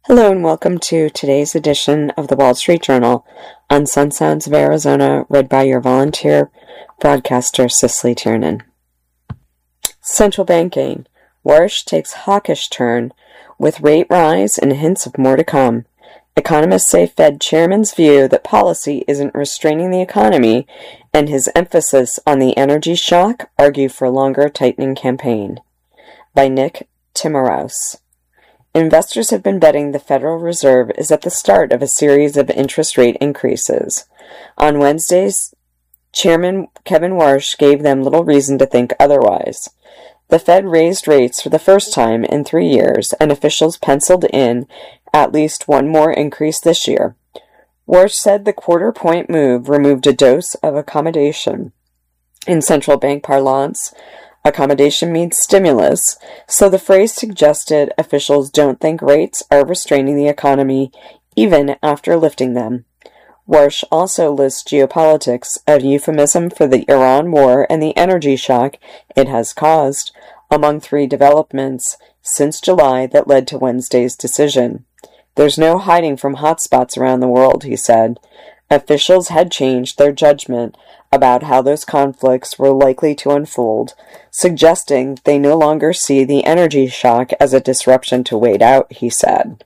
Hello and welcome to today's edition of the Wall Street Journal on Sun Sounds of Arizona, read by your volunteer broadcaster, Cicely Tiernan. Central banking. Warsh takes hawkish turn with rate rise and hints of more to come. Economists say Fed chairman's view that policy isn't restraining the economy and his emphasis on the energy shock argue for a longer tightening campaign. By Nick Timiraos. Investors have been betting the Federal Reserve is at the start of a series of interest rate increases. On Wednesdays, Chairman Kevin Warsh gave them little reason to think otherwise. The Fed raised rates for the first time in 3 years, and officials penciled in at least one more increase this year. Warsh said the quarter-point move removed a dose of accommodation. In central bank parlance, accommodation means stimulus, so the phrase suggested officials don't think rates are restraining the economy even after lifting them. Warsh also lists geopolitics, a euphemism for the Iran war and the energy shock it has caused, among 3 developments since July that led to Wednesday's decision. There's no hiding from hotspots around the world, he said. Officials had changed their judgment about how those conflicts were likely to unfold, suggesting they no longer see the energy shock as a disruption to wait out, he said.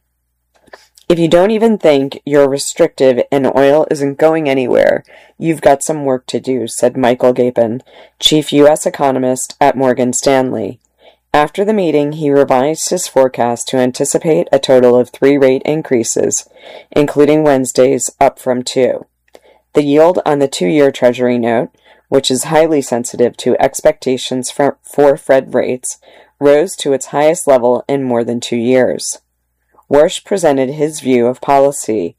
If you don't even think you're restrictive and oil isn't going anywhere, you've got some work to do, said Michael Gapin, chief U.S. economist at Morgan Stanley. After the meeting, he revised his forecast to anticipate a total of 3 rate increases, including Wednesday's up from 2. The yield on the 2-year Treasury note, which is highly sensitive to expectations for Fed rates, rose to its highest level in more than 2 years. Warsh presented his view of policy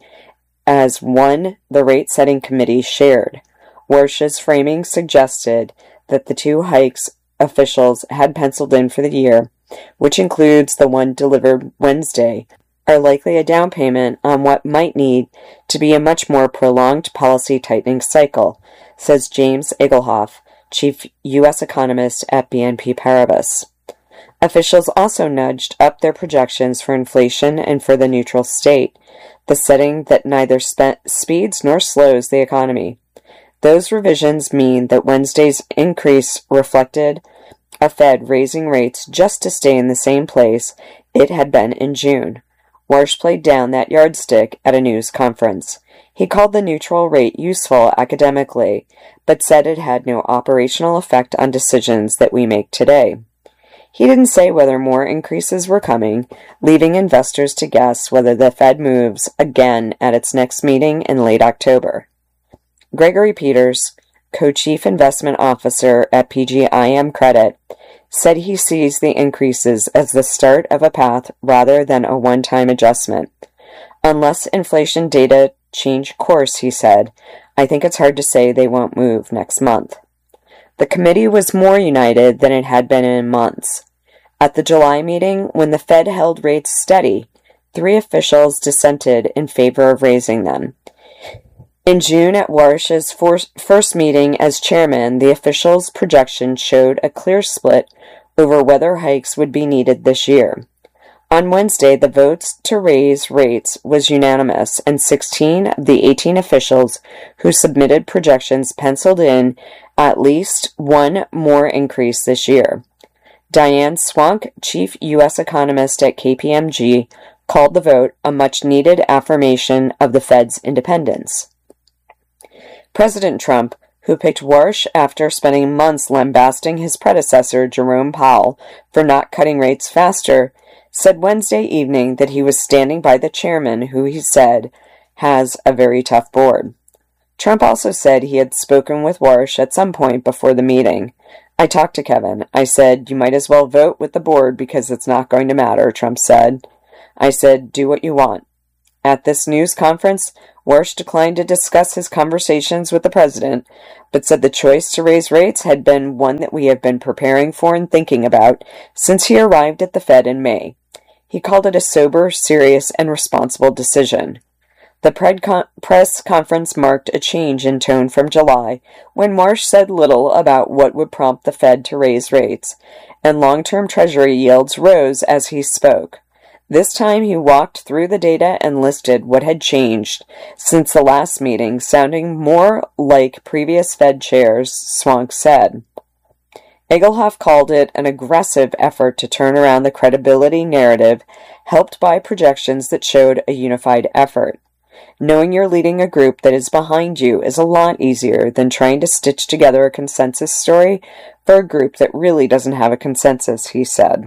as one the rate-setting committee shared. Warsh's framing suggested that the 2 hikes officials had penciled in for the year, which includes the one delivered Wednesday, are likely a down payment on what might need to be a much more prolonged policy tightening cycle, says James Egelhoff, chief U.S. economist at BNP Paribas. Officials also nudged up their projections for inflation and for the neutral state, the setting that neither speeds nor slows the economy. Those revisions mean that Wednesday's increase reflected a Fed raising rates just to stay in the same place it had been in June. Warsh played down that yardstick at a news conference. He called the neutral rate useful academically, but said it had no operational effect on decisions that we make today. He didn't say whether more increases were coming, leaving investors to guess whether the Fed moves again at its next meeting in late October. Gregory Peters, co-chief investment officer at PGIM Credit, said he sees the increases as the start of a path rather than a one-time adjustment. Unless inflation data change course, he said, I think it's hard to say they won't move next month. The committee was more united than it had been in months. At the July meeting, when the Fed held rates steady, 3 officials dissented in favor of raising them. In June, at Warsh's first meeting as chairman, the officials' projection showed a clear split over whether hikes would be needed this year. On Wednesday, the votes to raise rates was unanimous, and 16 of the 18 officials who submitted projections penciled in at least one more increase this year. Diane Swonk, chief U.S. economist at KPMG, called the vote a much-needed affirmation of the Fed's independence. President Trump, who picked Warsh after spending months lambasting his predecessor, Jerome Powell, for not cutting rates faster, said Wednesday evening that he was standing by the chairman, who he said has a very tough board. Trump also said he had spoken with Warsh at some point before the meeting. I talked to Kevin. I said, you might as well vote with the board because it's not going to matter, Trump said. I said, do what you want. At this news conference, Warsh declined to discuss his conversations with the president, but said the choice to raise rates had been one that we have been preparing for and thinking about since he arrived at the Fed in May. He called it a sober, serious, and responsible decision. The press conference marked a change in tone from July, when Warsh said little about what would prompt the Fed to raise rates, and long-term Treasury yields rose as he spoke. This time he walked through the data and listed what had changed since the last meeting, sounding more like previous Fed chairs, Swank said. Egelhoff called it an aggressive effort to turn around the credibility narrative, helped by projections that showed a unified effort. Knowing you're leading a group that is behind you is a lot easier than trying to stitch together a consensus story for a group that really doesn't have a consensus, he said.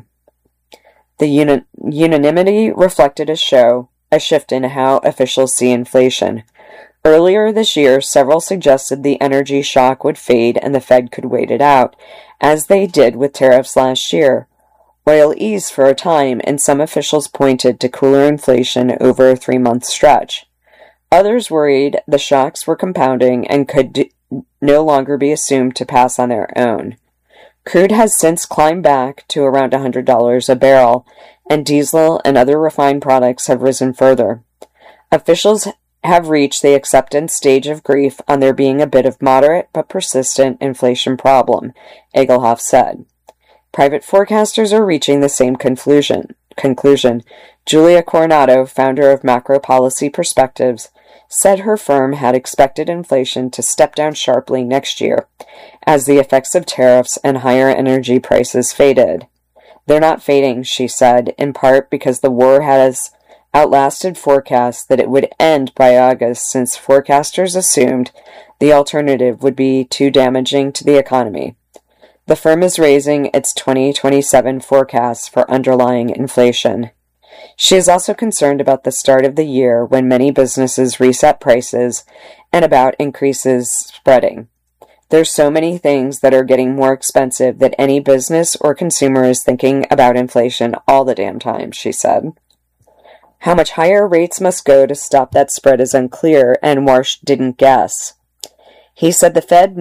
The unanimity reflected a shift in how officials see inflation. Earlier this year, several suggested the energy shock would fade and the Fed could wait it out, as they did with tariffs last year. Oil eased for a time, and some officials pointed to cooler inflation over a 3-month stretch. Others worried the shocks were compounding and could no longer be assumed to pass on their own. Crude has since climbed back to around $100 a barrel, and diesel and other refined products have risen further. Officials have reached the acceptance stage of grief on there being a bit of moderate but persistent inflation problem, Egelhoff said. Private forecasters are reaching the same conclusion. Julia Coronado, founder of Macro Policy Perspectives, said her firm had expected inflation to step down sharply next year as the effects of tariffs and higher energy prices faded. They're not fading, she said, in part because the war has outlasted forecasts that it would end by August, since forecasters assumed the alternative would be too damaging to the economy. The firm is raising its 2027 forecast for underlying inflation. She is also concerned about the start of the year when many businesses reset prices and about increases spreading. There's so many things that are getting more expensive that any business or consumer is thinking about inflation all the damn time, she said. How much higher rates must go to stop that spread is unclear, and Warsh didn't guess. He said the Fed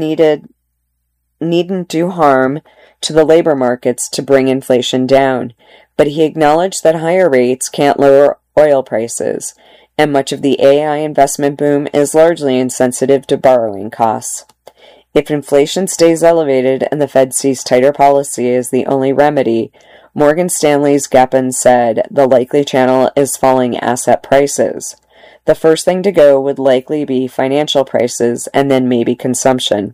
needn't do harm to the labor markets to bring inflation down, but he acknowledged that higher rates can't lower oil prices, and much of the AI investment boom is largely insensitive to borrowing costs. If inflation stays elevated and the Fed sees tighter policy as the only remedy, Morgan Stanley's Gepin said the likely channel is falling asset prices. The first thing to go would likely be financial prices and then maybe consumption.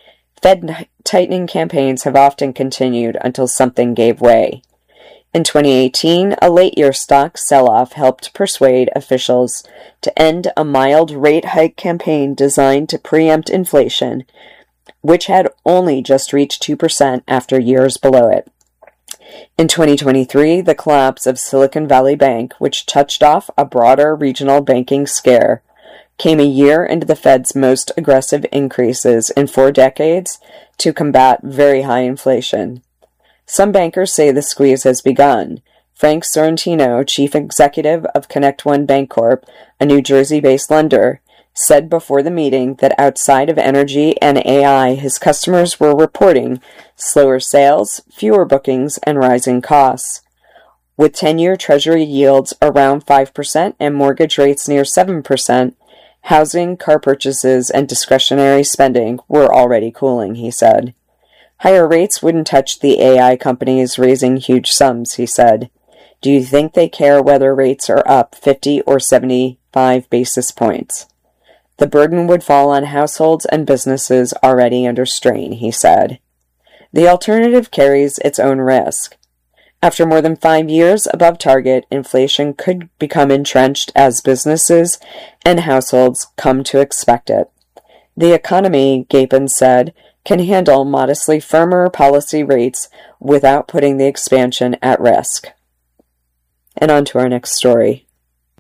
Fed tightening campaigns have often continued until something gave way. In 2018, a late-year stock sell-off helped persuade officials to end a mild rate hike campaign designed to preempt inflation, which had only just reached 2% after years below it. In 2023, the collapse of Silicon Valley Bank, which touched off a broader regional banking scare, came a year into the Fed's most aggressive increases in 4 decades to combat very high inflation. Some bankers say the squeeze has begun. Frank Sorrentino, chief executive of ConnectOne Bancorp, a New Jersey-based lender, said before the meeting that outside of energy and AI, his customers were reporting slower sales, fewer bookings, and rising costs. With 10-year Treasury yields around 5% and mortgage rates near 7%, housing, car purchases, and discretionary spending were already cooling, he said. Higher rates wouldn't touch the AI companies raising huge sums, he said. Do you think they care whether rates are up 50 or 75 basis points? The burden would fall on households and businesses already under strain, he said. The alternative carries its own risk. After more than 5 years above target, inflation could become entrenched as businesses and households come to expect it. The economy, Gapin said, can handle modestly firmer policy rates without putting the expansion at risk. And on to our next story.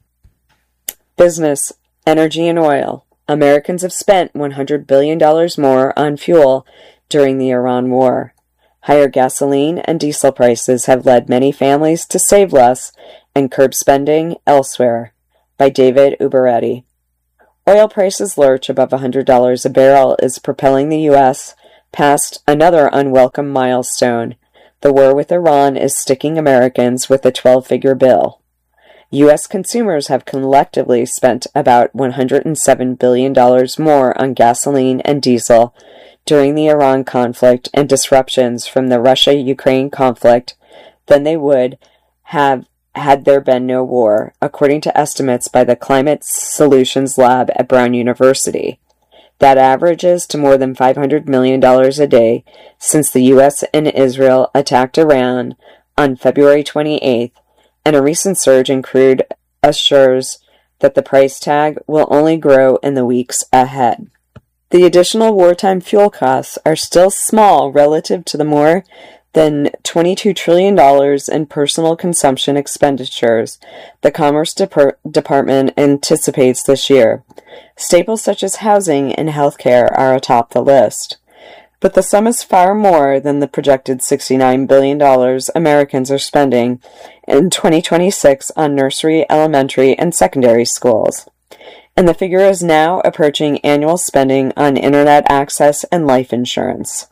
Business, energy and oil. Americans have spent $100 billion more on fuel during the Iran war. Higher gasoline and diesel prices have led many families to save less and curb spending elsewhere. By David Uberetti. Oil prices lurch above $100 a barrel is propelling the U.S. past another unwelcome milestone. The war with Iran is sticking Americans with a 12-figure bill. U.S. consumers have collectively spent about $107 billion more on gasoline and diesel during the Iran conflict and disruptions from the Russia-Ukraine conflict than they would have had there been no war, according to estimates by the Climate Solutions Lab at Brown University. That averages to more than $500 million a day since the U.S. and Israel attacked Iran on February 28th, and a recent surge in crude assures that the price tag will only grow in the weeks ahead. The additional wartime fuel costs are still small relative to the more than $22 trillion in personal consumption expenditures the Commerce Department anticipates this year. Staples such as housing and healthcare are atop the list. But the sum is far more than the projected $69 billion Americans are spending in 2026 on nursery, elementary, and secondary schools. And the figure is now approaching annual spending on internet access and life insurance.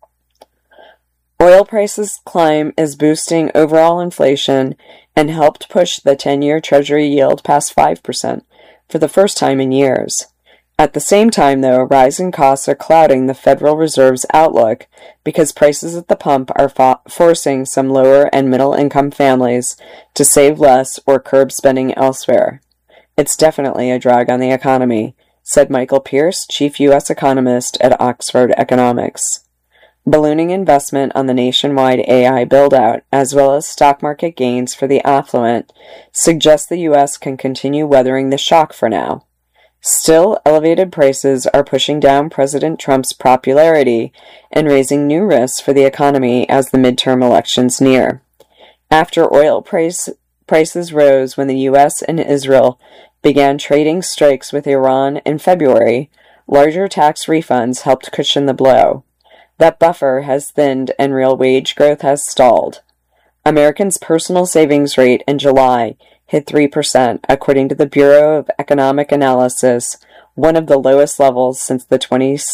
Oil prices' climb is boosting overall inflation and helped push the 10-year Treasury yield past 5% for the first time in years. At the same time, though, rising costs are clouding the Federal Reserve's outlook because prices at the pump are forcing some lower and middle-income families to save less or curb spending elsewhere. It's definitely a drag on the economy, said Michael Pierce, chief U.S. economist at Oxford Economics. Ballooning investment on the nationwide AI build-out, as well as stock market gains for the affluent, suggest the U.S. can continue weathering the shock for now. Still, elevated prices are pushing down President Trump's popularity and raising new risks for the economy as the midterm elections near. After oil prices rose when the U.S. and Israel began trading strikes with Iran in February, larger tax refunds helped cushion the blow. That buffer has thinned and real wage growth has stalled. Americans' personal savings rate in July hit 3%, according to the Bureau of Economic Analysis, one of the lowest levels since the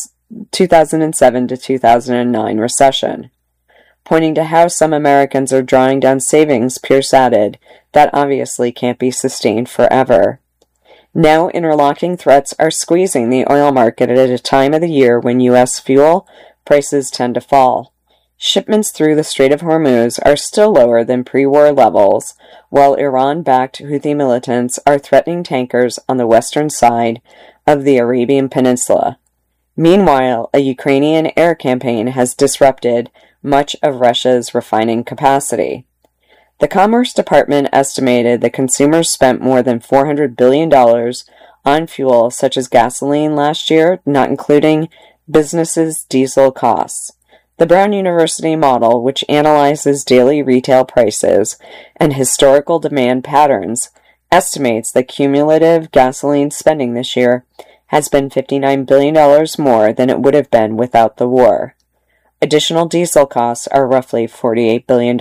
2007 to 2009 recession. Pointing to how some Americans are drawing down savings, Pierce added, that obviously can't be sustained forever. Now interlocking threats are squeezing the oil market at a time of the year when U.S. fuel prices tend to fall. Shipments through the Strait of Hormuz are still lower than pre-war levels, while Iran-backed Houthi militants are threatening tankers on the western side of the Arabian Peninsula. Meanwhile, a Ukrainian air campaign has disrupted much of Russia's refining capacity. The Commerce Department estimated that consumers spent more than $400 billion on fuel such as gasoline last year, not including businesses' diesel costs. The Brown University model, which analyzes daily retail prices and historical demand patterns, estimates that cumulative gasoline spending this year has been $59 billion more than it would have been without the war. Additional diesel costs are roughly $48 billion.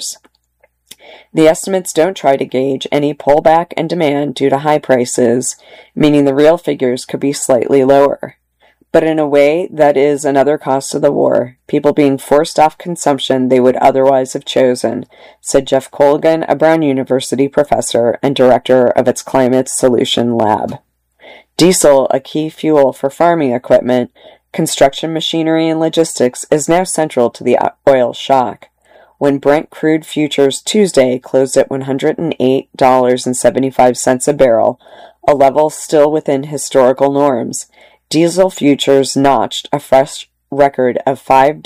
The estimates don't try to gauge any pullback in demand due to high prices, meaning the real figures could be slightly lower. But in a way, that is another cost of the war, people being forced off consumption they would otherwise have chosen, said Jeff Colgan, a Brown University professor and director of its Climate Solution Lab. Diesel, a key fuel for farming equipment, construction machinery, and logistics, is now central to the oil shock. When Brent crude futures Tuesday closed at $108.75 a barrel, a level still within historical norms, diesel futures notched a fresh record of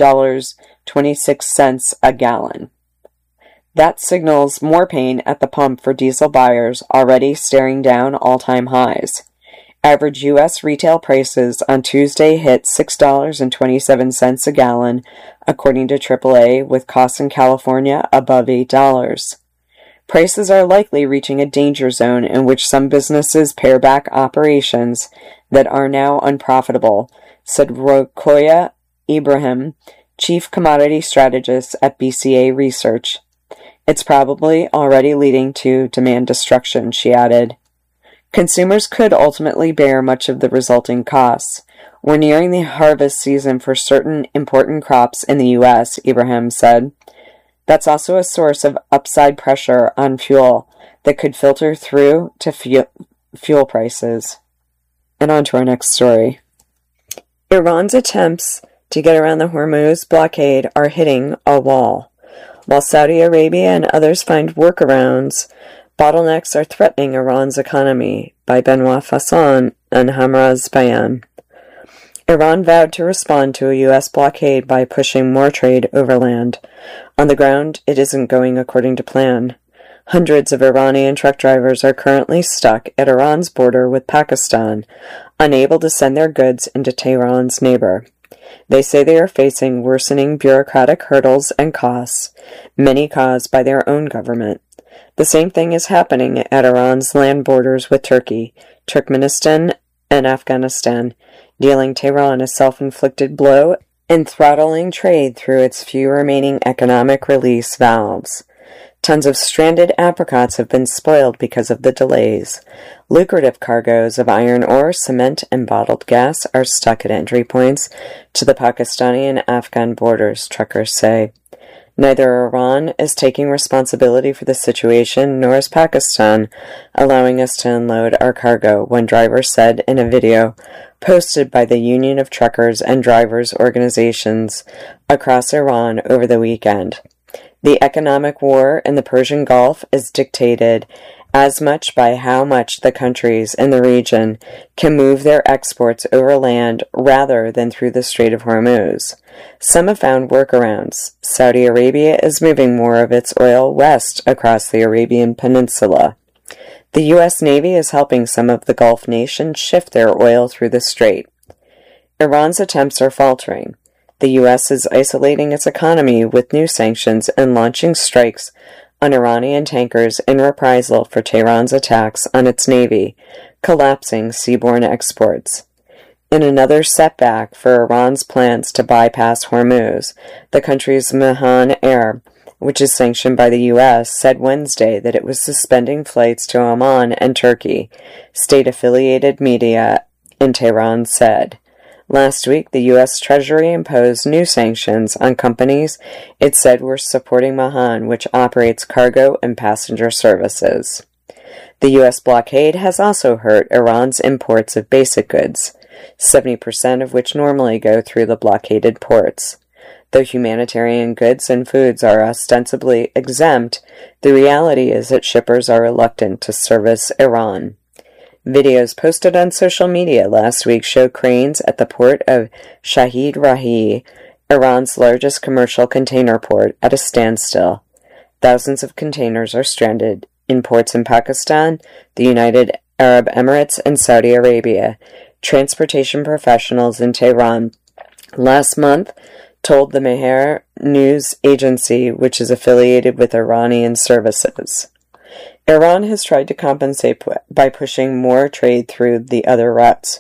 $5.26 a gallon. That signals more pain at the pump for diesel buyers already staring down all-time highs. Average U.S. retail prices on Tuesday hit $6.27 a gallon, according to AAA, with costs in California above $8. Prices are likely reaching a danger zone in which some businesses pare back operations that are now unprofitable, said Rokoya Ibrahim, chief commodity strategist at BCA Research. It's probably already leading to demand destruction, she added. Consumers could ultimately bear much of the resulting costs. We're nearing the harvest season for certain important crops in the U.S., Ibrahim said. That's also a source of upside pressure on fuel that could filter through to fuel prices. And on to our next story. Iran's attempts to get around the Hormuz blockade are hitting a wall. While Saudi Arabia and others find workarounds, bottlenecks are threatening Iran's economy, by Benoit Fasson and Hamraz Bayan. Iran vowed to respond to a U.S. blockade by pushing more trade overland. On the ground, it isn't going according to plan. Hundreds of Iranian truck drivers are currently stuck at Iran's border with Pakistan, unable to send their goods into Tehran's neighbor. They say they are facing worsening bureaucratic hurdles and costs, many caused by their own government. The same thing is happening at Iran's land borders with Turkey, Turkmenistan, and Afghanistan, dealing Tehran a self-inflicted blow and throttling trade through its few remaining economic release valves. Tons of stranded apricots have been spoiled because of the delays. Lucrative cargoes of iron ore, cement, and bottled gas are stuck at entry points to the Pakistani and Afghan borders, truckers say. Neither Iran is taking responsibility for the situation, nor is Pakistan allowing us to unload our cargo, one driver said in a video posted by the Union of Truckers and Drivers organizations across Iran over the weekend. The economic war in the Persian Gulf is dictated as much by how much the countries in the region can move their exports over land rather than through the Strait of Hormuz. Some have found workarounds. Saudi Arabia is moving more of its oil west across the Arabian Peninsula. The U.S. Navy is helping some of the Gulf nations shift their oil through the strait. Iran's attempts are faltering. The U.S. is isolating its economy with new sanctions and launching strikes on Iranian tankers in reprisal for Tehran's attacks on its navy, collapsing seaborne exports. In another setback for Iran's plans to bypass Hormuz, the country's Mahan Air, which is sanctioned by the U.S., said Wednesday that it was suspending flights to Oman and Turkey, state-affiliated media in Tehran said. Last week, the U.S. Treasury imposed new sanctions on companies it said were supporting Mahan, which operates cargo and passenger services. The U.S. blockade has also hurt Iran's imports of basic goods, 70% of which normally go through the blockaded ports. Though humanitarian goods and foods are ostensibly exempt, the reality is that shippers are reluctant to service Iran. Videos posted on social media last week show cranes at the port of Shahid Rahi, Iran's largest commercial container port, at a standstill. Thousands of containers are stranded in ports in Pakistan, the United Arab Emirates, and Saudi Arabia. Transportation professionals in Tehran last month told the Mehr news agency, which is affiliated with Iranian services. Iran has tried to compensate by pushing more trade through the other routes.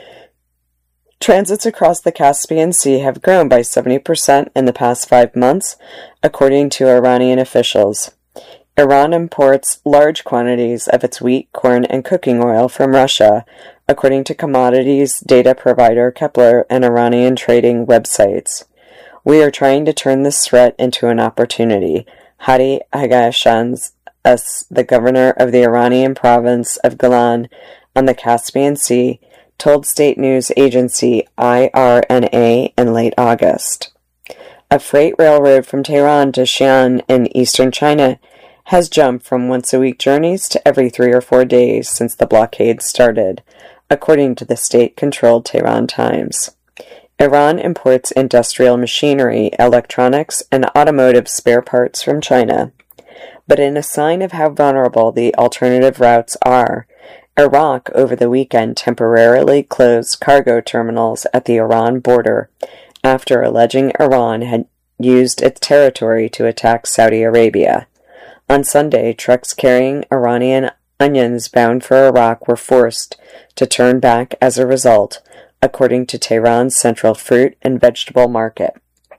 Transits across the Caspian Sea have grown by 70% in the past 5 months, according to Iranian officials. Iran imports large quantities of its wheat, corn, and cooking oil from Russia, according to commodities data provider Kepler and Iranian trading websites. We are trying to turn this threat into an opportunity, Hadi Agashans, the governor of the Iranian province of Gilan on the Caspian Sea, told state news agency IRNA in late August. A freight railroad from Tehran to Xi'an in eastern China has jumped from once-a-week journeys to every 3 or 4 days since the blockade started, according to the state-controlled Tehran Times. Iran imports industrial machinery, electronics, and automotive spare parts from China. But in a sign of how vulnerable the alternative routes are, Iraq over the weekend temporarily closed cargo terminals at the Iran border after alleging Iran had used its territory to attack Saudi Arabia. On Sunday, trucks carrying Iranian onions bound for Iraq were forced to turn back as a result, according to Tehran's central fruit and vegetable market.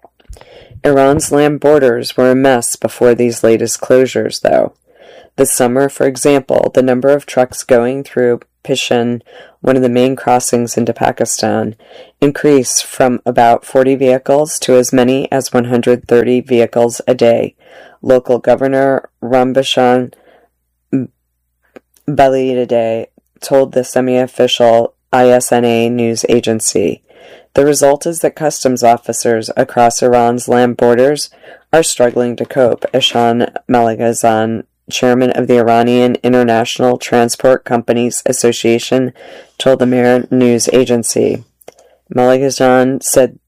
Iran's land borders were a mess before these latest closures, though. This summer, for example, the number of trucks going through Pishin, one of the main crossings into Pakistan, increased from about 40 vehicles to as many as 130 vehicles a day. Local Governor Rambashan Balidadeh told the semi-official ISNA news agency. The result is that customs officers across Iran's land borders are struggling to cope, Ehsan Malghazan, chairman of the Iranian International Transport Companies Association, told the Mehr news agency. Malghazan said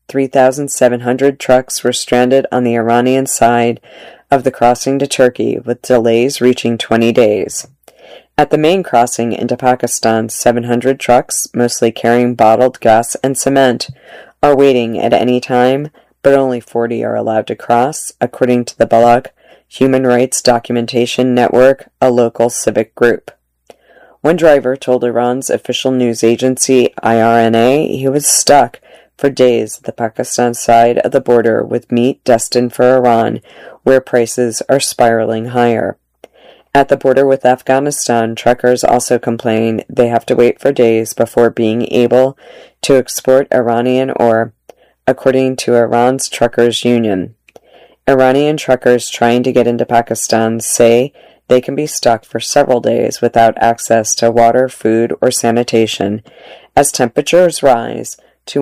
3,700 trucks were stranded on the Iranian side of the crossing to Turkey, with delays reaching 20 days. At the main crossing into Pakistan, 700 trucks, mostly carrying bottled gas and cement, are waiting at any time, but only 40 are allowed to cross, according to the Balak Human Rights Documentation Network, a local civic group. One driver told Iran's official news agency IRNA he was stuck for days at the Pakistan side of the border with meat destined for Iran, where prices are spiraling higher. At the border with Afghanistan, truckers also complain they have to wait for days before being able to export Iranian ore, according to Iran's Truckers Union. Iranian truckers trying to get into Pakistan say they can be stuck for several days without access to water, food, or sanitation as temperatures rise to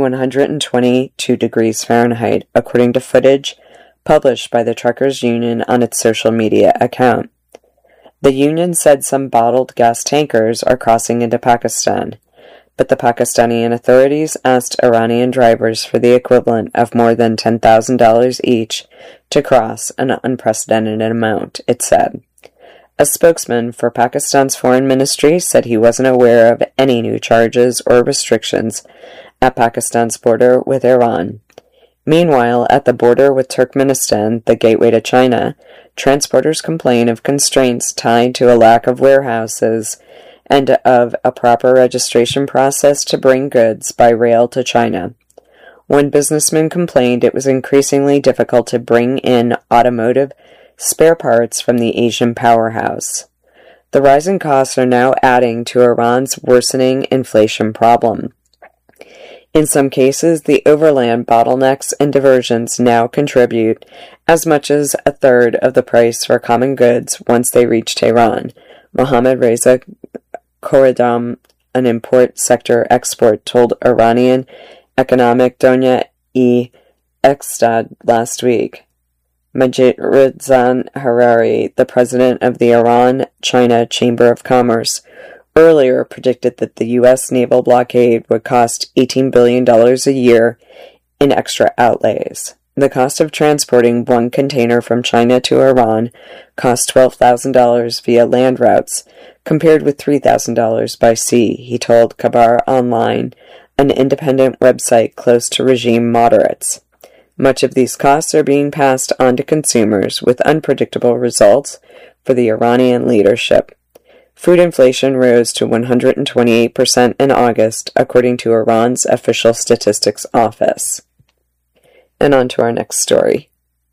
122 degrees Fahrenheit, according to footage published by the Truckers Union on its social media account. The union said some bottled gas tankers are crossing into Pakistan, but the Pakistani authorities asked Iranian drivers for the equivalent of more than $10,000 each to cross, an unprecedented amount, it said. A spokesman for Pakistan's foreign ministry said he wasn't aware of any new charges or restrictions at Pakistan's border with Iran. Meanwhile, at the border with Turkmenistan, the gateway to China, transporters complain of constraints tied to a lack of warehouses and of a proper registration process to bring goods by rail to China. One businessman complained it was increasingly difficult to bring in automotive spare parts from the Asian powerhouse. The rising costs are now adding to Iran's worsening inflation problem. In some cases, the overland bottlenecks and diversions now contribute as much as a third of the price for common goods once they reach Tehran. Mohammad Reza Khorram, an import sector expert, told Iranian economic Donya-e-Eqtisad last week. Majid Rizan Harari, the president of the Iran-China Chamber of Commerce, earlier predicted that the U.S. naval blockade would cost $18 billion a year in extra outlays. The cost of transporting one container from China to Iran cost $12,000 via land routes, compared with $3,000 by sea, he told Khabar Online, an independent website close to regime moderates. Much of these costs are being passed on to consumers, with unpredictable results for the Iranian leadership. Food inflation rose to 128% in August, according to Iran's official statistics office. And on to our next story.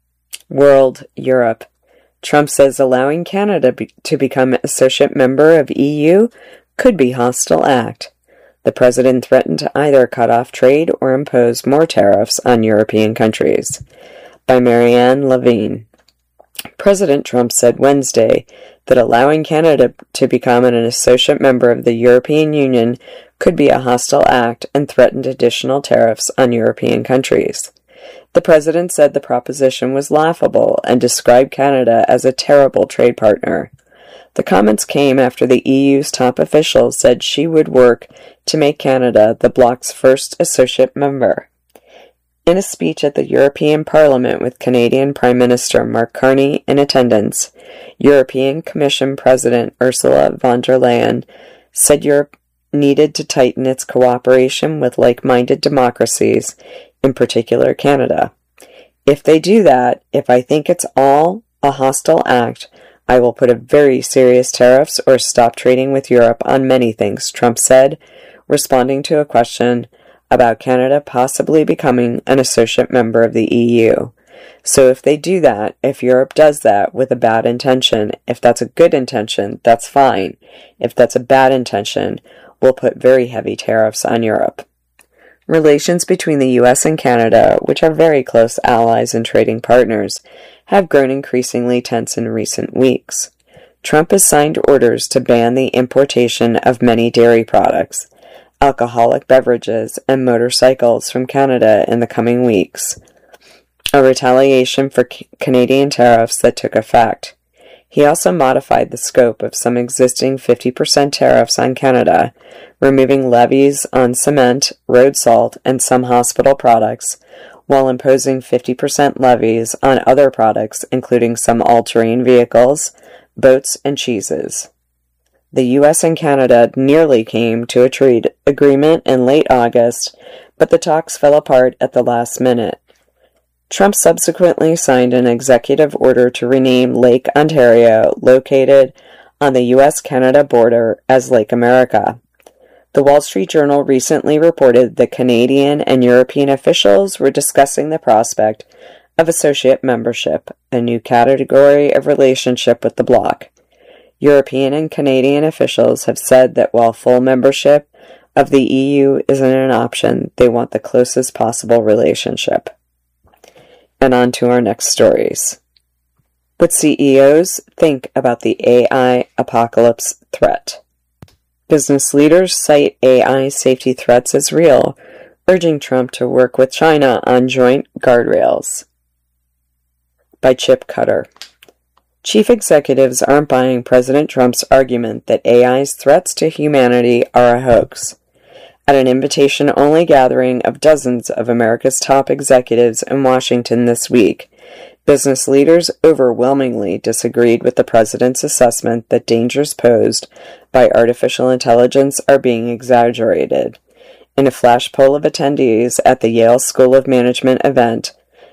World, Europe. Trump says allowing Canada to become associate member of EU could be hostile act. The president threatened to either cut off trade or impose more tariffs on European countries. By Marianne Levine. President Trump said Wednesday that allowing Canada to become an associate member of the European Union could be a hostile act and threatened additional tariffs on European countries. The president said the proposition was laughable and described Canada as a terrible trade partner. The comments came after the EU's top official said she would work to make Canada the bloc's first associate member. In a speech at the European Parliament with Canadian Prime Minister Mark Carney in attendance, European Commission President Ursula von der Leyen said Europe needed to tighten its cooperation with like-minded democracies, in particular Canada. If they do that, if I think it's all a hostile act, I will put a very serious tariffs or stop trading with Europe on many things, Trump said, responding to a question about Canada possibly becoming an associate member of the EU. So if they do that, if Europe does that with a bad intention, if that's a good intention, that's fine. If that's a bad intention, we'll put very heavy tariffs on Europe. Relations between the U.S. and Canada, which are very close allies and trading partners, have grown increasingly tense in recent weeks. Trump has signed orders to ban the importation of many dairy products, alcoholic beverages, and motorcycles from Canada in the coming weeks. a retaliation for Canadian tariffs that took effect. He also modified the scope of some existing 50% tariffs on Canada, removing levies on cement, road salt, and some hospital products, while imposing 50% levies on other products, including some all-terrain vehicles, boats, and cheeses. The U.S. and Canada nearly came to a trade agreement in late August, but the talks fell apart at the last minute. Trump subsequently signed an executive order to rename Lake Ontario, located on the U.S.-Canada border, as Lake America. The Wall Street Journal recently reported that Canadian and European officials were discussing the prospect of associate membership, a new category of relationship with the bloc. European and Canadian officials have said that while full membership of the EU isn't an option, they want the closest possible relationship. And on to our next stories. What CEOs think about the AI apocalypse threat. Business leaders cite AI safety threats as real, urging Trump to work with China on joint guardrails. By Chip Cutter. Chief executives aren't buying President Trump's argument that AI's threats to humanity are a hoax. At an invitation-only gathering of dozens of America's top executives in Washington this week, business leaders overwhelmingly disagreed with the president's assessment that dangers posed by artificial intelligence are being exaggerated. In a flash poll of attendees at the Yale School of Management event,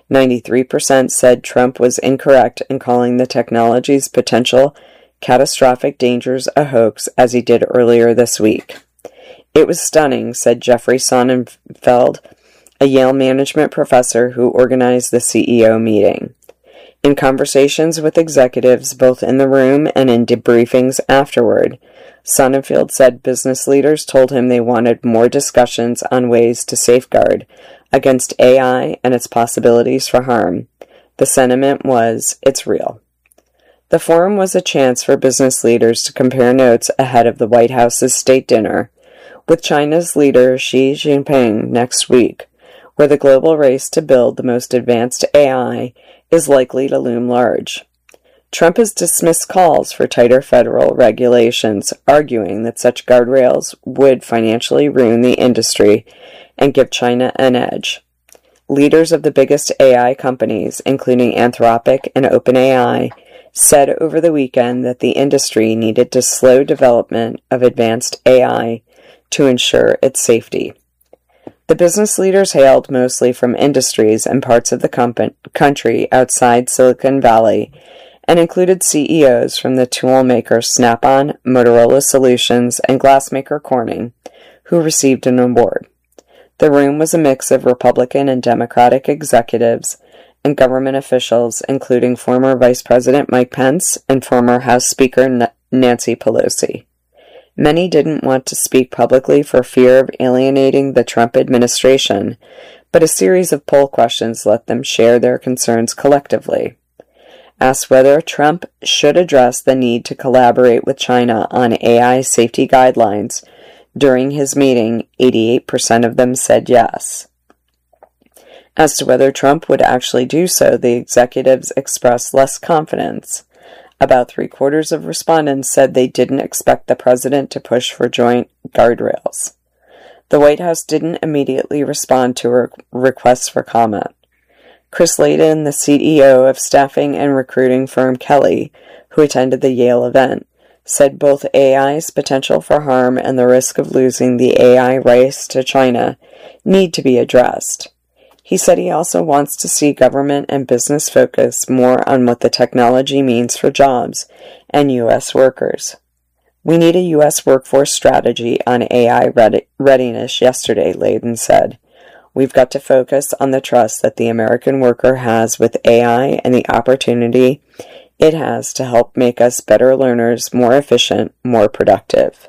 93% said Trump was incorrect in calling the technology's potential catastrophic dangers a hoax, as he did earlier this week. It was stunning, said Jeffrey Sonnenfeld, a Yale management professor who organized the CEO meeting. In conversations with executives both in the room and in debriefings afterward, Sonnenfeld said business leaders told him they wanted more discussions on ways to safeguard against AI and its possibilities for harm. The sentiment was, it's real. The forum was a chance for business leaders to compare notes ahead of the White House's state dinner with China's leader Xi Jinping next week, where the global race to build the most advanced AI is likely to loom large. Trump has dismissed calls for tighter federal regulations, arguing that such guardrails would financially ruin the industry and give China an edge. Leaders of the biggest AI companies, including Anthropic and OpenAI, said over the weekend that the industry needed to slow development of advanced AI to ensure its safety. The business leaders hailed mostly from industries and parts of the country outside Silicon Valley and included CEOs from the tool makers Snap-on, Motorola Solutions, and glassmaker Corning, who received an award. The room was a mix of Republican and Democratic executives and government officials, including former Vice President Mike Pence and former House Speaker Nancy Pelosi. Many didn't want to speak publicly for fear of alienating the Trump administration, but a series of poll questions let them share their concerns collectively. Asked whether Trump should address the need to collaborate with China on AI safety guidelines during his meeting, 88% of them said yes. As to whether Trump would actually do so, the executives expressed less confidence. About 3/4 of respondents said they didn't expect the president to push for joint guardrails. The White House didn't immediately respond to requests for comment. Chris Layden, the CEO of staffing and recruiting firm Kelly, who attended the Yale event, said both AI's potential for harm and the risk of losing the AI race to China need to be addressed. He said he also wants to see government and business focus more on what the technology means for jobs and U.S. workers. We need a U.S. workforce strategy on AI readiness yesterday, Layden said. We've got to focus on the trust that the American worker has with AI and the opportunity it has to help make us better learners, more efficient, more productive.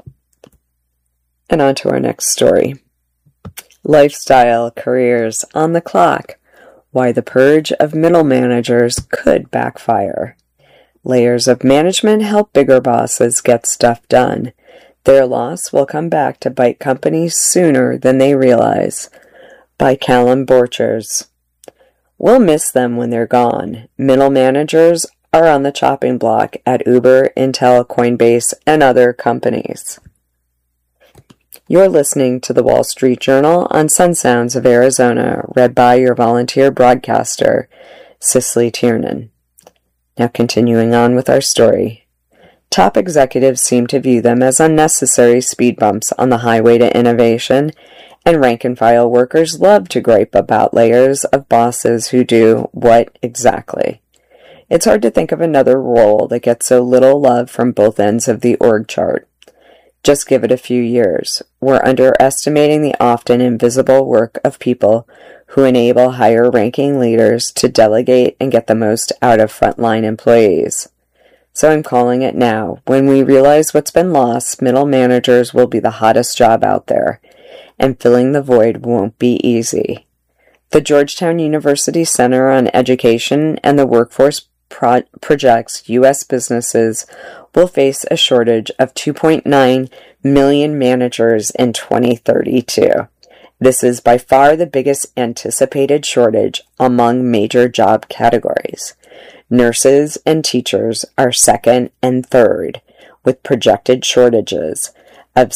And on to our next story. Lifestyle careers on the clock. Why the purge of middle managers could backfire. Layers of management help bigger bosses get stuff done. Their loss will come back to bite companies sooner than they realize. By Callum Borchers. We'll miss them when they're gone. Middle managers are on the chopping block at Uber, Intel, Coinbase, and other companies. You're listening to the Wall Street Journal on Sun Sounds of Arizona, read by your volunteer broadcaster, Cicely Tiernan. Now continuing on with our story. Top executives seem to view them as unnecessary speed bumps on the highway to innovation, and rank-and-file workers love to gripe about layers of bosses who do what exactly? It's hard to think of another role that gets so little love from both ends of the org chart. Just give it a few years. We're underestimating the often invisible work of people who enable higher-ranking leaders to delegate and get the most out of frontline employees. So I'm calling it now. When we realize what's been lost, middle managers will be the hottest job out there, and filling the void won't be easy. The Georgetown University Center on Education and the Workforce projects U.S. businesses will face a shortage of 2.9 million managers in 2032. This is by far the biggest anticipated shortage among major job categories. Nurses and teachers are second and third, with projected shortages of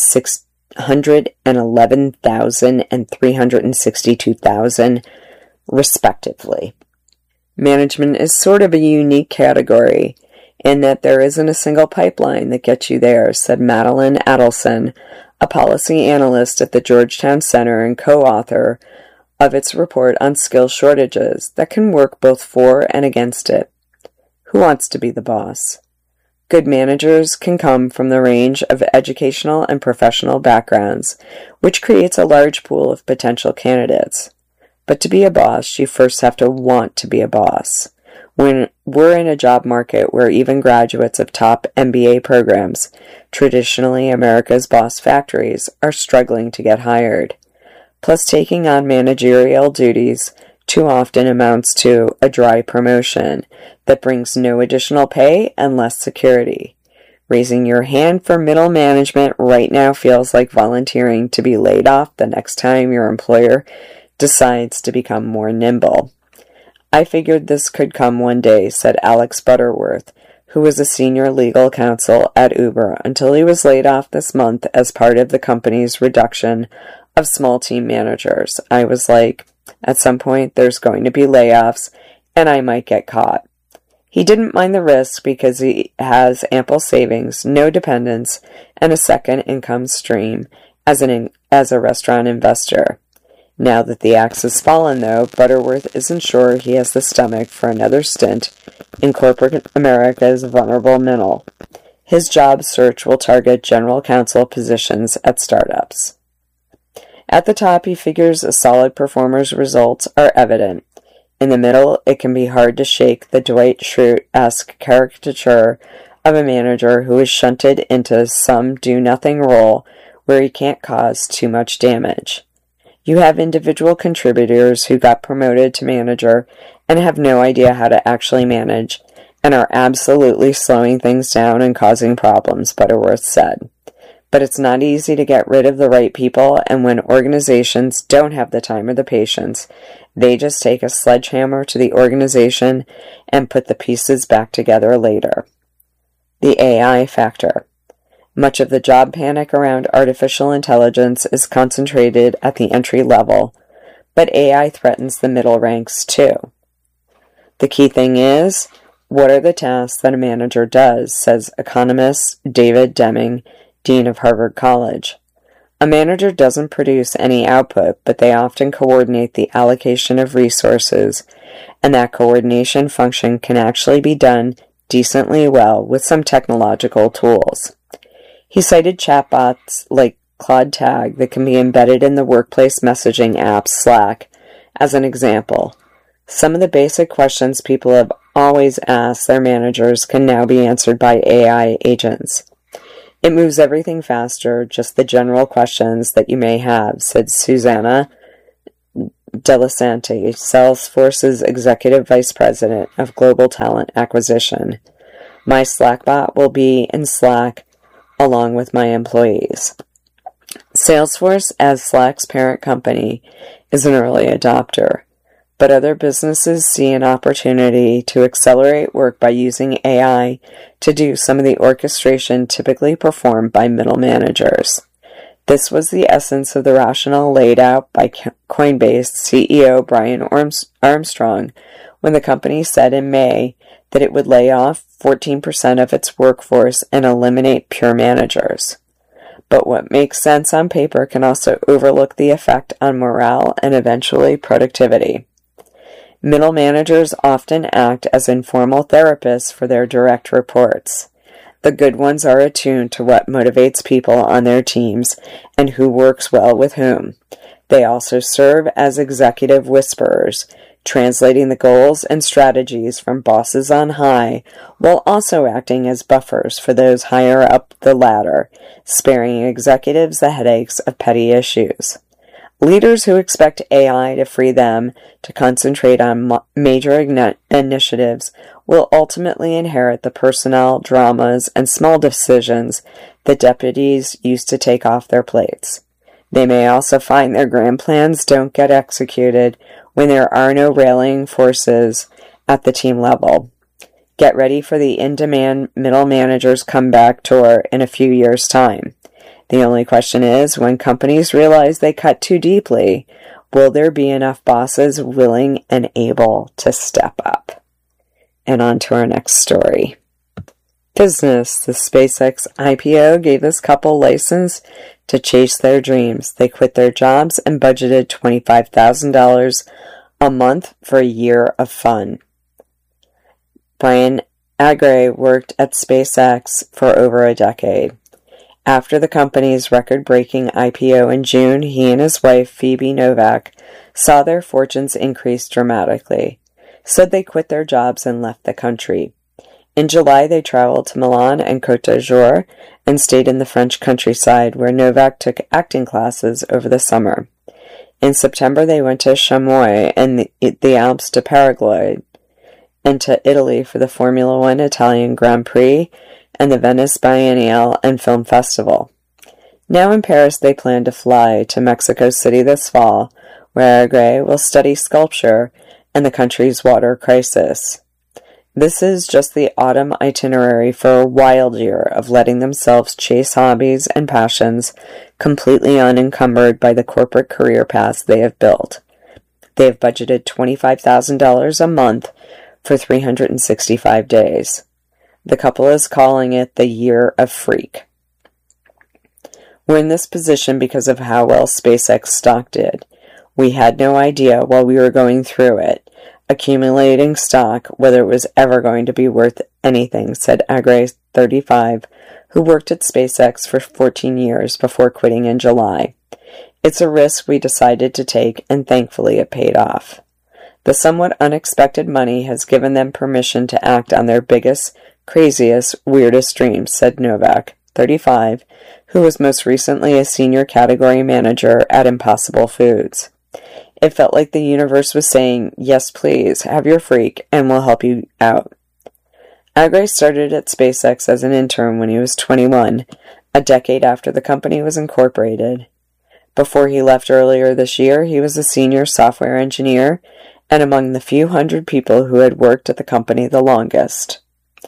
611,000 and 362,000, respectively. Management is sort of a unique category in that there isn't a single pipeline that gets you there, said Madeline Adelson, a policy analyst at the Georgetown Center and co-author of its report on skill shortages that can work both for and against it. Who wants to be the boss? Good managers can come from the range of educational and professional backgrounds, which creates a large pool of potential candidates. But to be a boss, you first have to want to be a boss. When we're in a job market where even graduates of top MBA programs, traditionally America's boss factories, are struggling to get hired. Plus, taking on managerial duties too often amounts to a dry promotion that brings no additional pay and less security. Raising your hand for middle management right now feels like volunteering to be laid off the next time your employer decides to become more nimble. I figured this could come one day, said Alex Butterworth, who was a senior legal counsel at Uber until he was laid off this month as part of the company's reduction of small team managers. I was like, at some point there's going to be layoffs and I might get caught. He didn't mind the risk because he has ample savings, no dependents, and a second income stream as a restaurant investor. Now that the axe has fallen, though, Butterworth isn't sure he has the stomach for another stint in corporate America's vulnerable middle. His job search will target general counsel positions at startups. At the top, he figures a solid performer's results are evident. In the middle, it can be hard to shake the Dwight Schrute-esque caricature of a manager who is shunted into some do-nothing role where he can't cause too much damage. You have individual contributors who got promoted to manager and have no idea how to actually manage and are absolutely slowing things down and causing problems, Butterworth said. But it's not easy to get rid of the right people, and when organizations don't have the time or the patience, they just take a sledgehammer to the organization and put the pieces back together later. The AI factor. Much of the job panic around artificial intelligence is concentrated at the entry level, but AI threatens the middle ranks too. The key thing is, what are the tasks that a manager does, says economist David Deming, Dean of Harvard College. A manager doesn't produce any output, but they often coordinate the allocation of resources, and that coordination function can actually be done decently well with some technological tools. He cited chatbots like Claude Tag that can be embedded in the workplace messaging app Slack as an example. Some of the basic questions people have always asked their managers can now be answered by AI agents. It moves everything faster, just the general questions that you may have, said Susanna Delasante, Salesforce's Executive Vice President of Global Talent Acquisition. My Slackbot will be in Slack along with my employees. Salesforce, as Slack's parent company, is an early adopter. but other businesses see an opportunity to accelerate work by using AI to do some of the orchestration typically performed by middle managers. This was the essence of the rationale laid out by Coinbase CEO Brian Armstrong when the company said in May that it would lay off 14% of its workforce and eliminate pure managers. But what makes sense on paper can also overlook the effect on morale and eventually productivity. Middle managers often act as informal therapists for their direct reports. The good ones are attuned to what motivates people on their teams and who works well with whom. They also serve as executive whisperers, translating the goals and strategies from bosses on high, while also acting as buffers for those higher up the ladder, sparing executives the headaches of petty issues. Leaders who expect AI to free them to concentrate on major initiatives will ultimately inherit the personnel dramas and small decisions that deputies used to take off their plates. They may also find their grand plans don't get executed when there are no rallying forces at the team level. Get ready for the in-demand middle managers comeback tour in a few years' time. The only question is, when companies realize they cut too deeply, will there be enough bosses willing and able to step up? And on to our next story. Business. The SpaceX IPO gave this couple license to chase their dreams. They quit their jobs and budgeted $25,000 a month for a year of fun. Brian Agre worked at SpaceX for over a decade. After the company's record-breaking IPO in June, he and his wife, Phoebe Novak, saw their fortunes increase dramatically. Said they quit their jobs and left the country. In July, they traveled to Milan and Côte d'Azur and stayed in the French countryside, where Novak took acting classes over the summer. In September, they went to Chamois and the Alps to Paraguay and to Italy for the Formula One Italian Grand Prix and the Venice Biennial and Film Festival. Now in Paris, they plan to fly to Mexico City this fall, where Agre will study sculpture and the country's water crisis. This is just the autumn itinerary for a wild year of letting themselves chase hobbies and passions completely unencumbered by the corporate career paths they have built. They have budgeted $25,000 a month for 365 days. The couple is calling it the Year of Freak. We're in this position because of how well SpaceX stock did. We had no idea while we were going through it, accumulating stock, whether it was ever going to be worth anything, said Agre, 35, who worked at SpaceX for 14 years before quitting in July. It's a risk we decided to take, and thankfully it paid off. The somewhat unexpected money has given them permission to act on their biggest, craziest, weirdest dreams, said Novak, 35, who was most recently a senior category manager at Impossible Foods. It felt like the universe was saying, yes, please, have your freak, and we'll help you out. Agre started at SpaceX as an intern when he was 21, a decade after the company was incorporated. Before he left earlier this year, he was a senior software engineer and among the few hundred people who had worked at the company the longest.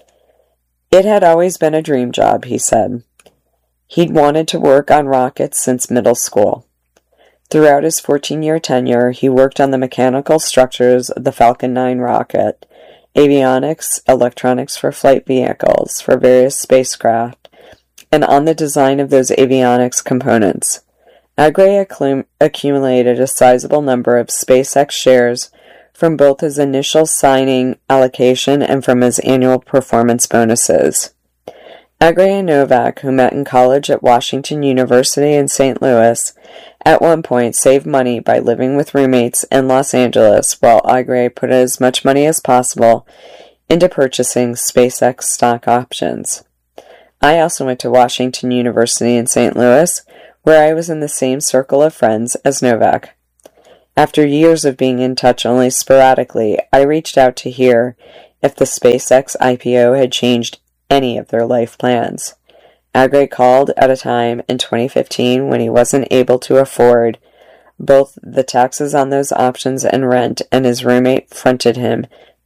It had always been a dream job, he said. He'd wanted to work on rockets since middle school. Throughout his 14-year tenure, he worked on the mechanical structures of the Falcon 9 rocket, avionics, electronics for flight vehicles for various spacecraft, and on the design of those avionics components. Agre accumulated a sizable number of SpaceX shares from both his initial signing allocation and from his annual performance bonuses. Agre and Novak, who met in college at Washington University in St. Louis, at one point saved money by living with roommates in Los Angeles, while Agre put as much money as possible into purchasing SpaceX stock options. I also went to Washington University in St. Louis, where I was in the same circle of friends as Novak. After years of being in touch only sporadically, I reached out to hear if the SpaceX IPO had changed any of their life plans. Agre called at a time in 2015 when he wasn't able to afford both the taxes on those options and rent, and his roommate fronted him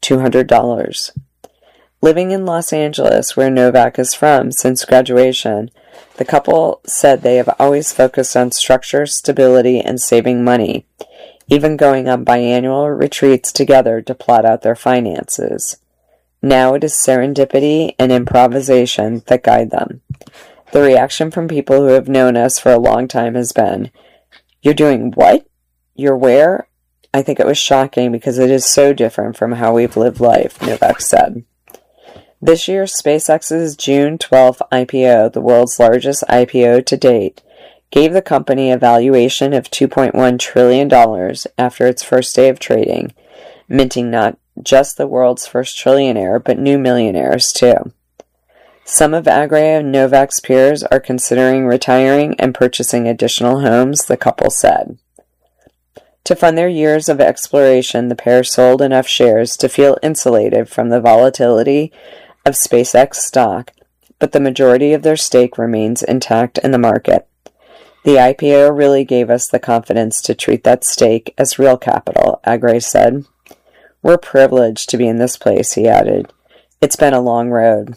$200. Living in Los Angeles, where Novak is from since graduation, the couple said they have always focused on structure, stability, and saving money, even going on biannual retreats together to plot out their finances. Now it is serendipity and improvisation that guide them. The reaction from people who have known us for a long time has been, "You're doing what? You're where?" I think it was shocking because it is so different from how we've lived life, Novak said. This year, SpaceX's June 12th IPO, the world's largest IPO to date, gave the company a valuation of $2.1 trillion after its first day of trading, minting not just the world's first trillionaire, but new millionaires too. Some of Agray and Novak's peers are considering retiring and purchasing additional homes, the couple said. To fund their years of exploration, the pair sold enough shares to feel insulated from the volatility of SpaceX stock, but the majority of their stake remains intact in the market. The IPO really gave us the confidence to treat that stake as real capital, Agray said. We're privileged to be in this place, he added. It's been a long road.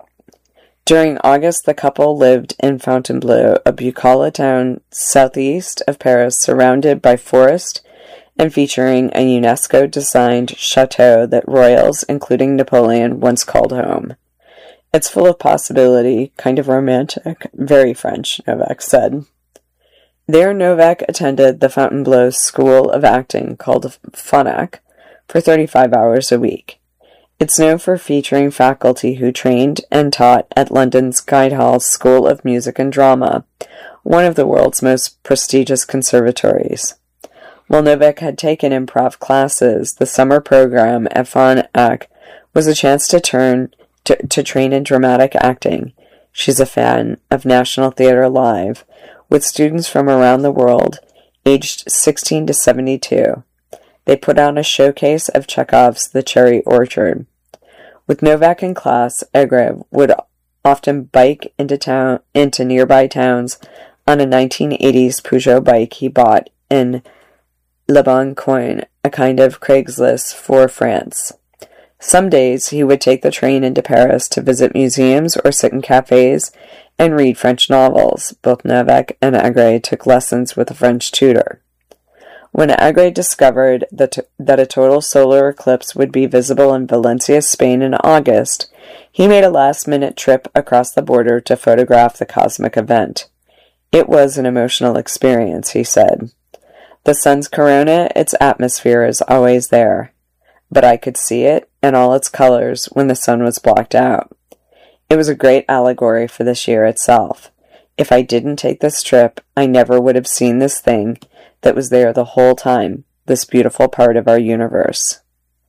During August, the couple lived in Fontainebleau, a bucolic town southeast of Paris, surrounded by forest and featuring a UNESCO-designed chateau that royals, including Napoleon, once called home. It's full of possibility, kind of romantic, very French, Novak said. There, Novak attended the Fontainebleau School of Acting, called FONAC, for 35 hours a week. It's known for featuring faculty who trained and taught at London's Guildhall School of Music and Drama, one of the world's most prestigious conservatories. While Novak had taken improv classes, the summer program at FONAC was a chance to train in dramatic acting. She's a fan of National Theatre Live, with students from around the world, aged 16 to 72. They put on a showcase of Chekhov's The Cherry Orchard. With Novak in class, Agray would often bike into nearby towns on a 1980s Peugeot bike he bought in Le Bon Coin, a kind of Craigslist for France. Some days he would take the train into Paris to visit museums or sit in cafes and read French novels. Both Novak and Agray took lessons with a French tutor. When Agray discovered that a total solar eclipse would be visible in Valencia, Spain in August, he made a last-minute trip across the border to photograph the cosmic event. It was an emotional experience, he said. The sun's corona, its atmosphere is always there, but I could see it in all its colors when the sun was blocked out. It was a great allegory for this year itself. If I didn't take this trip, I never would have seen this thing that was there the whole time, this beautiful part of our universe.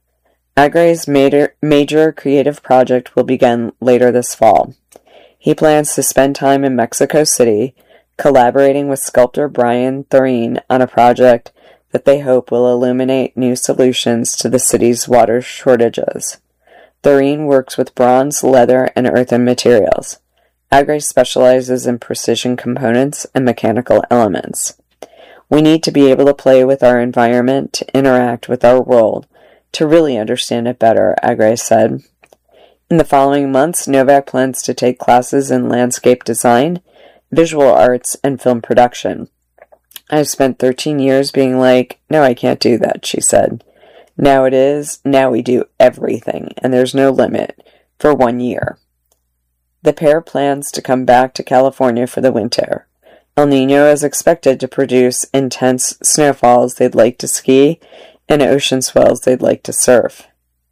Agray's major creative project will begin later this fall. He plans to spend time in Mexico City, collaborating with sculptor Brian Thoreen on a project that they hope will illuminate new solutions to the city's water shortages. Thoreen works with bronze, leather, and earthen materials. Agray specializes in precision components and mechanical elements. We need to be able to play with our environment, to interact with our world, to really understand it better, Agray said. In the following months, Novak plans to take classes in landscape design, visual arts, and film production. I've spent 13 years being like, no, I can't do that, she said. Now we do everything, and there's no limit, for 1 year. The pair plans to come back to California for the winter. El Niño is expected to produce intense snowfalls they'd like to ski and ocean swells they'd like to surf.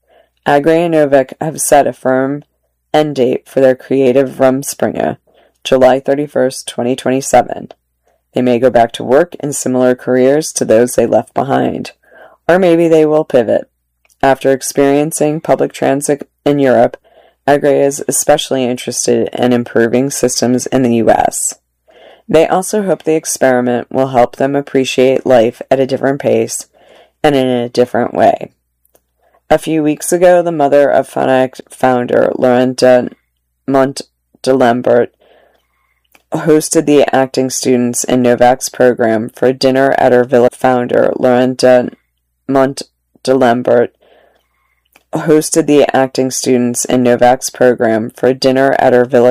Agray and Novak have set a firm end date for their creative Rumspringa, July 31st, 2027. They may go back to work in similar careers to those they left behind, or maybe they will pivot. After experiencing public transit in Europe, Agray is especially interested in improving systems in the U.S. They also hope the experiment will help them appreciate life at a different pace and in a different way. A few weeks ago, the mother of FONAC founder Laurent Montalembert hosted the acting students in Novak's program for dinner at her villa. Founder Lorenta Montalembert hosted the acting students in Novak's program for dinner at her villa